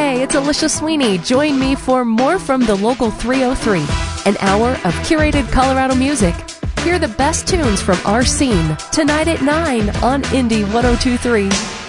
Hey, it's Alicia Sweeney. Join me for more from the Local 303, an hour of curated Colorado music. Hear the best tunes from our scene tonight at 9 on Indie 102.3.